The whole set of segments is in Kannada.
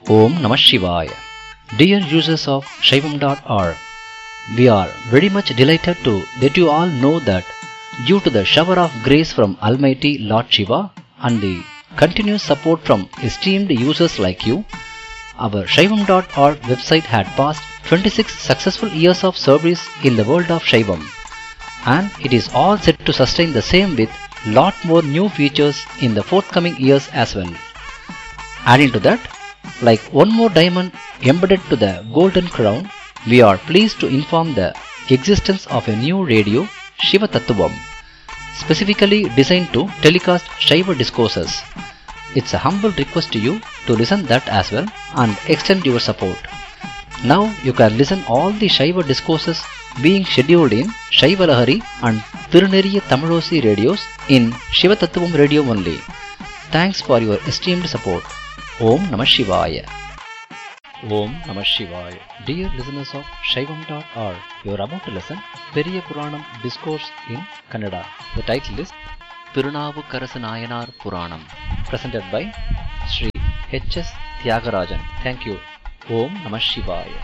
Om Namah Shivaya. Dear users of Shaivam.org, we are very much delighted to let you all know that due to the shower of grace from Almighty Lord Shiva and the continuous support from esteemed users like you, our Shaivam.org website had passed 26 successful years of service in the world of Shaivam, and it is all set to sustain the same with lot more new features in the forthcoming years as well. Adding to that, like one more diamond embedded to the golden crown, we are pleased to inform the existence of a new radio, Shiva Tattvam, specifically designed to telecast Shiva discourses. It's a humble request to you to listen that as well and extend your support. Now you can listen all the Shiva discourses being scheduled in Shiva Lahari and Tiruneriya Tamilosi radios in Shiva Tattvam radio only. Thanks for your esteemed support. Om Namah Shivaya. Om Namah Shivaya. Dear listeners of Shaivam.org, you are about to listen Periya Puranam Discourse in Kannada. The title is Tirunavukkarasa Nayanar Puranam, presented by Sri H.S. Tyagarajan. Thank you. Om Namah Shivaya.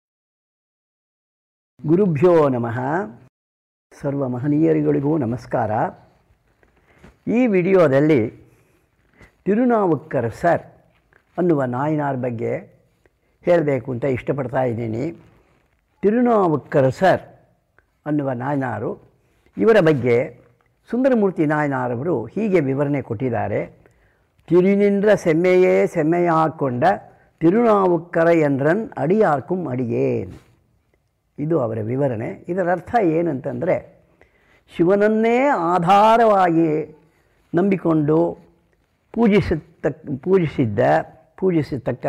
ಗುರುಭ್ಯೋ ನಮಃ. ಸರ್ವ ಮಹನೀಯರಿಗಳಿಗೂ ನಮಸ್ಕಾರ. ಈ ವಿಡಿಯೋದಲ್ಲಿ ತಿರುನಾವುಕ್ಕರ ಸರ್ ಅನ್ನುವ ನಾಯನಾರ್ ಬಗ್ಗೆ ಹೇಳಬೇಕು ಅಂತ ಇಷ್ಟಪಡ್ತಾ ಇದ್ದೀನಿ. ತಿರುನಾವುಕ್ಕರ ಸರ್ ಅನ್ನುವ ನಾಯನಾರು, ಇವರ ಬಗ್ಗೆ ಸುಂದರಮೂರ್ತಿ ನಾಯನಾರವರು ಹೀಗೆ ವಿವರಣೆ ಕೊಟ್ಟಿದ್ದಾರೆ. ತಿರುನಿಂದ್ರ ಸೆಮ್ಮೆಯೇ ಸೆಮ್ಮೆಯಾಕೊಂಡ ತಿರುನಾವುಕ್ಕರ ಎನ್ರನ್ ಅಡಿಯಾರ್ಕುಂ ಅಡಿಯೇನ್. ಇದು ಅವರ ವಿವರಣೆ. ಇದರ ಅರ್ಥ ಏನಂತಂದರೆ, ಶಿವನನ್ನೇ ಆಧಾರವಾಗಿ ನಂಬಿಕೊಂಡು ಪೂಜಿಸತಕ್ಕ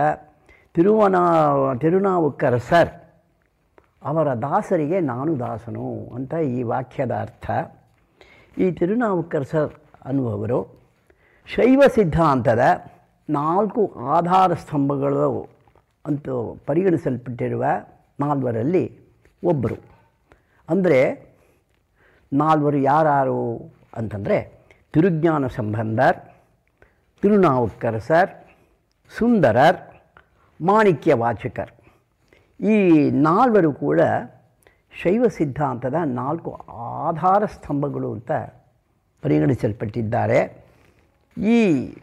ತಿರುನಾವುಕ್ಕರ ಸರ್ ಅವರ ದಾಸರಿಗೆ ನಾನು ದಾಸನು ಅಂತ ಈ ವಾಕ್ಯದ ಅರ್ಥ. ಈ ತಿರುನಾವುಕ್ಕರ ಸರ್ ಅನ್ನುವರು ಶೈವ ಸಿದ್ಧಾಂತದ 4 ಆಧಾರ ಸ್ತಂಭಗಳು ಅಂತ ಪರಿಗಣಿಸಲ್ಪಟ್ಟಿರುವ 4ರಲ್ಲಿ ಒಬ್ಬರು. ಅಂದರೆ 4 ಯಾರು ಅಂತಂದರೆ ತಿರುಜ್ಞಾನ ಸಂಬಂಧರ್, ತಿರುನಾವುಕ್ಕರಸರ್, ಸುಂದರರ್, ಮಾಣಿಕ್ಯ ವಾಚಕರ್. ಈ 4 ಕೂಡ ಶೈವ ಸಿದ್ಧಾಂತದ 4 ಆಧಾರ ಸ್ತಂಭಗಳು ಅಂತ ಪರಿಗಣಿಸಲ್ಪಟ್ಟಿದ್ದಾರೆ. ಈ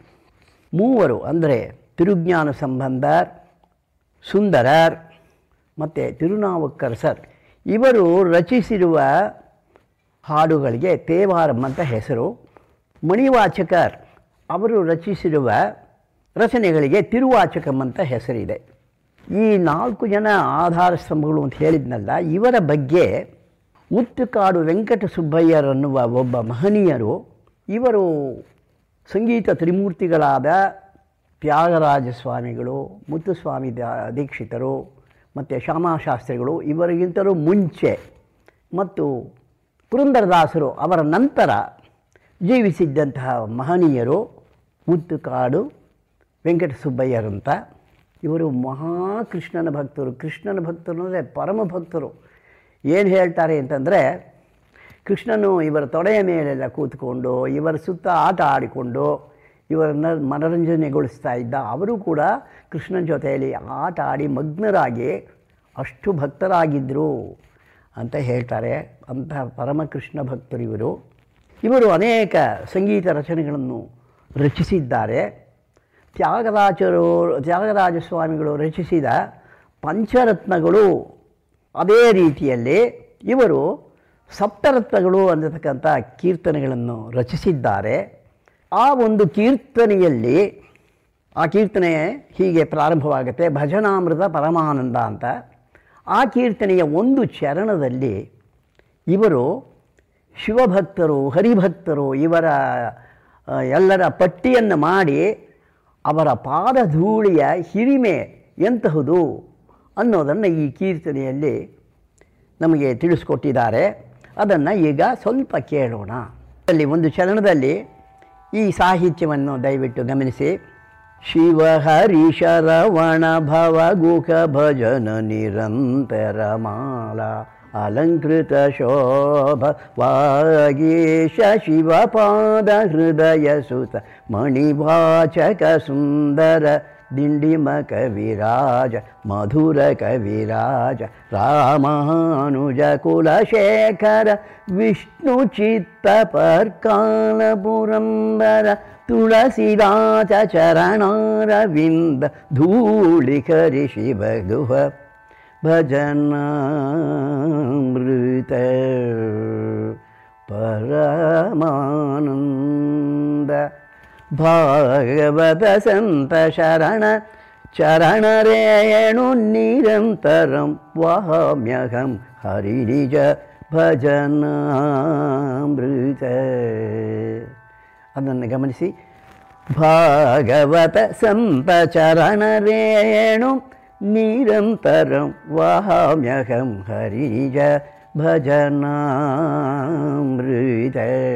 3 ಅಂದರೆ ತಿರುಜ್ಞಾನ ಸಂಬಂಧರ್, ಸುಂದರರ್ ಮತ್ತು ತಿರುನಾವುಕ್ಕರಸರ್, ಇವರು ರಚಿಸಿರುವ ಹಾಡುಗಳಿಗೆ ತೇವಾರಂ ಅಂತ ಹೆಸರು. ಮಣಿವಾಚಕರ್ ಅವರು ರಚಿಸಿರುವ ರಚನೆಗಳಿಗೆ ತಿರುವಾಚಕಂ ಅಂತ ಹೆಸರಿದೆ. ಈ 4 ಜನ ಆಧಾರ ಸ್ತಂಭಗಳು ಅಂತ ಹೇಳಿದ್ನಲ್ಲ, ಇವರ ಬಗ್ಗೆ ಉತ್ತುಕಾಡು ವೆಂಕಟ ಸುಬ್ಬಯ್ಯರನ್ನುವ ಒಬ್ಬ ಮಹನೀಯರು, ಇವರು ಸಂಗೀತ ತ್ರಿಮೂರ್ತಿಗಳಾದ ತ್ಯಾಗರಾಜ ಸ್ವಾಮಿಗಳು, ಮುತ್ತುಸ್ವಾಮಿ ದೀಕ್ಷಿತರು ಮತ್ತು ಶ್ಯಾಮಾಶಾಸ್ತ್ರಿಗಳು ಇವರಿಗಿಂತಲೂ ಮುಂಚೆ ಮತ್ತು ಪುರಂದರದಾಸರು ಅವರ ನಂತರ ಜೀವಿಸಿದ್ದಂತಹ ಮಹನೀಯರು ಮುತ್ತುಕಾಡು ವೆಂಕಟ ಸುಬ್ಬಯ್ಯರಂತ. ಇವರು ಮಹಾಕೃಷ್ಣನ ಭಕ್ತರು. ಕೃಷ್ಣನ ಭಕ್ತರು ಅಂದರೆ ಪರಮ ಭಕ್ತರು. ಏನು ಹೇಳ್ತಾರೆ ಅಂತಂದರೆ, ಕೃಷ್ಣನು ಇವರ ತೊಡೆಯ ಮೇಲೆಲ್ಲ ಕೂತ್ಕೊಂಡು ಇವರ ಸುತ್ತ ಆಟ ಆಡಿಕೊಂಡು ಇವರನ್ನು ಮನರಂಜನೆಗೊಳಿಸ್ತಾ ಇದ್ದ. ಅವರು ಕೂಡ ಕೃಷ್ಣನ ಜೊತೆಯಲ್ಲಿ ಆಟ ಆಡಿ ಮಗ್ನರಾಗಿ ಅಷ್ಟು ಭಕ್ತರಾಗಿದ್ದರು ಅಂತ ಹೇಳ್ತಾರೆ. ಅಂತಹ ಪರಮಕೃಷ್ಣ ಭಕ್ತರು ಇವರು. ಅನೇಕ ಸಂಗೀತ ರಚನೆಗಳನ್ನು ರಚಿಸಿದ್ದಾರೆ. ತ್ಯಾಗರಾಜ ಸ್ವಾಮಿಗಳು ರಚಿಸಿದ ಪಂಚರತ್ನಗಳು, ಅದೇ ರೀತಿಯಲ್ಲಿ ಇವರು ಸಪ್ತರತ್ನಗಳು ಅನ್ನತಕ್ಕಂಥ ಕೀರ್ತನೆಗಳನ್ನು ರಚಿಸಿದ್ದಾರೆ. ಆ ಒಂದು ಕೀರ್ತನೆಯಲ್ಲಿ, ಆ ಕೀರ್ತನೆ ಹೀಗೆ ಪ್ರಾರಂಭವಾಗುತ್ತೆ, ಭಜನಾಮೃತ ಪರಮಾನಂದ ಅಂತ. ಆ ಕೀರ್ತನೆಯ ಒಂದು ಚರಣದಲ್ಲಿ ಇವರು ಶಿವಭಕ್ತರು, ಹರಿಭಕ್ತರು ಇವರ ಎಲ್ಲರ ಪಟ್ಟಿಯನ್ನು ಮಾಡಿ ಅವರ ಪಾದಧೂಳಿಯ ಹಿರಿಮೆ ಎಂತಹುದು ಅನ್ನೋದನ್ನು ಈ ಕೀರ್ತನೆಯಲ್ಲಿ ನಮಗೆ ತಿಳಿಸ್ಕೊಟ್ಟಿದ್ದಾರೆ. ಅದನ್ನು ಈಗ ಸ್ವಲ್ಪ ಕೇಳೋಣ. ಅಲ್ಲಿ ಒಂದು ಚರಣದಲ್ಲಿ ಈ ಸಾಹಿತ್ಯವನ್ನು ದಯವಿಟ್ಟು ಗಮನಿಸಿ. ಶಿವ ಹರಿ ಶರವಣ ಭವ ಗುಖ ಭಜನ ನಿರಂತರ ಮಾಲಾ ಅಲಂಕೃತ ಶೋಭ ವಾಗೀಶ ಶಿವಪಾದ ಹೃದಯ ಸುತ ಮಣಿವಾಚಕ ಸುಂದರ ದಿಂಡಿಮ ಕವಿರಾಜ ಮಧುರ ಕವಿರಾಜ ರಾಮಾನುಜ ಕುಲಶೇಖರ ವಿಷ್ಣು ಚಿತ್ತ ಪರ್ಕಾಲ ಪುರಂದರ ತುಳಸಿದಾಸ ಚರಣಾರವಿಂದ ಧೂಳಿಕರಿ ಶಿವಗುಹ ಭಜನಾಮೃತ ಪರಮಾನಂದ ಭಾಗವತ ಸಂತ ಶರಣ ಚರಣರೇಣು ನಿರಂತರಂ ವಹಾಮ್ಯಹಂ ಹರಿನಿಜ ಭಜನಾಮೃತ. ಅದನ್ನು ಗಮನಿಸಿ. ಭಾಗವತ ಸಂತ ಚರಣರೇಣು ನಿರಂತರಂ ವಹಾಮ್ಯಹಂ ಹರಿನಿಜ ಭಜನಾಮೃತ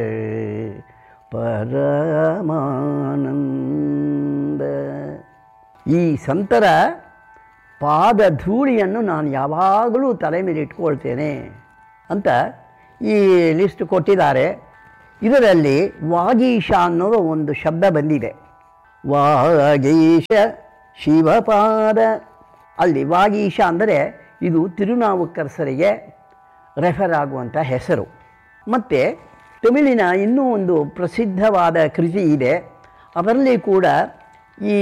ಪರಮಾನಂದ. ಈ ಸಂತರ ಪಾದ ಧೂಳಿಯನ್ನು ನಾನು ಯಾವಾಗಲೂ ತಲೆ ಮೇಲೆ ಇಟ್ಕೊಳ್ತೇನೆ ಅಂತ ಈ ಲಿಸ್ಟ್ ಕೊಟ್ಟಿದ್ದಾರೆ. ಇದರಲ್ಲಿ ವಾಗೀಶ ಅನ್ನೋದು ಒಂದು ಶಬ್ದ ಬಂದಿದೆ. ವಾಗೀಶ ಶಿವಪಾದ. ಅಲ್ಲಿ ವಾಗೀಶ ಅಂದರೆ ಇದು ತಿರುನಾವುಕ್ಕರಸರಿಗೆ ರೆಫರ್ ಆಗುವಂಥ ಹೆಸರು. ಮತ್ತು ತಮಿಳಿನ ಇನ್ನೂ ಒಂದು ಪ್ರಸಿದ್ಧವಾದ ಕೃತಿ ಇದೆ. ಅದರಲ್ಲಿ ಕೂಡ ಈ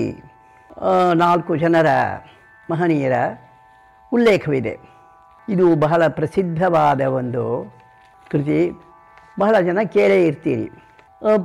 4 ಜನರ ಮಹನೀಯರ ಉಲ್ಲೇಖವಿದೆ. ಇದು ಬಹಳ ಪ್ರಸಿದ್ಧವಾದ ಒಂದು ಕೃತಿ. ಬಹಳ ಜನ ಕೇಳೇ ಇರ್ತೀರಿ.